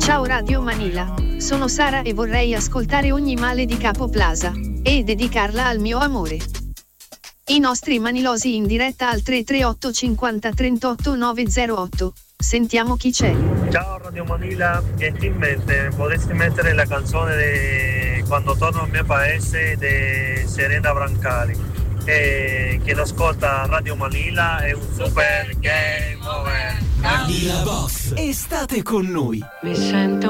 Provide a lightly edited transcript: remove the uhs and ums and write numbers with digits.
Ciao Radio Manila, sono Sara e vorrei ascoltare Ogni male di Capo Plaza e dedicarla al mio amore. I nostri manilosi in diretta al 338 50 38 908. Sentiamo chi c'è. Ciao Radio Manila, gentilmente potresti mettere la canzone di Quando torno al mio paese di Serena Brancali, che lo ascolta Radio Manila, è un super game over. La Boss, estate con noi. Mi sento